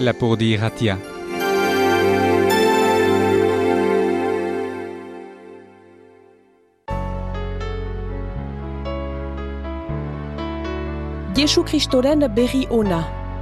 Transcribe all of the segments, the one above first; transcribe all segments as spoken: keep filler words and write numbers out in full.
Lapurdi irratia. Jesu Kristoren berri ona.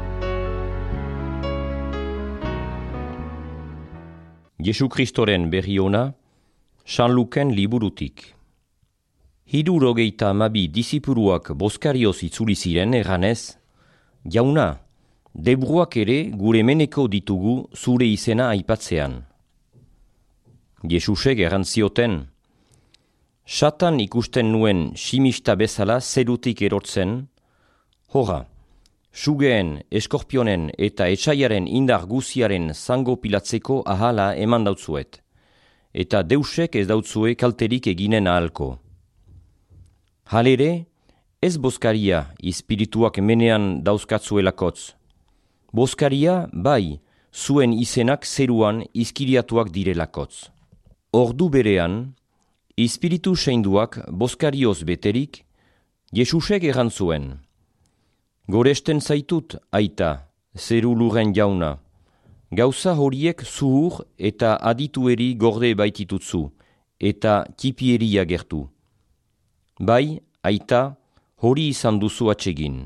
Jesu Kristoren berri ona, San Luken liburutik. Hirurogeita hamabi disipuruak boskarioz itzuli ziren erranez, jauna, debruak ere gure meneko ditugu zure izena aipatzean. Jesusek errantzioten, Satan ikusten nuen simista bezala zerutik erortzen, horra, sugeen, eskorpionen eta etsaiaren indar guziaren zango pilatzeko ahala eman dautzuet, eta deusek ez dautzue kalterik eginen ahalko. Halere, ez boskaria espirituak menean dauzkatzuelakotz. Boskaria, bai, zuen izenak zeruan izkiriatuak direlakotz. Ordu berean, espiritu seinduak boskarioz beterik, Jesusek errantzuen. Goresten zaitut, aita, zeru lurren jauna. Gauza horiek zuhur eta aditueri gorde baititutzu, eta tipieria gertu. Bai, aita, hori izan duzu atsegin.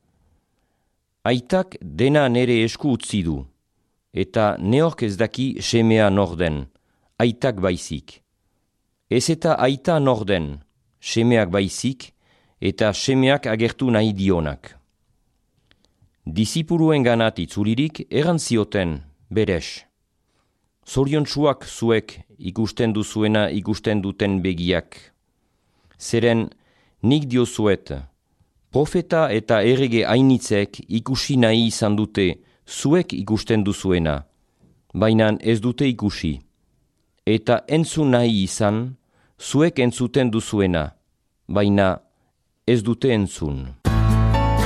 Aitak dena nere esku utzi du, eta neork ez daki semea norden, aitak baizik. Ez eta aita norden, semeak baizik, eta semeak agertu nahi dionak. Disipuruen ganat itzulirik erantzioten, beres. Zoriontsuak zuek ikusten duzuena ikusten duten begiak. Zeren nik diozuet, profeta eta errege hainitzek ikusi nahi izan dute zuek ikusten duzuena, baina ez dute ikusi. Eta entzun nahi izan, zuek entzuten duzuena, baina ez dute entzun.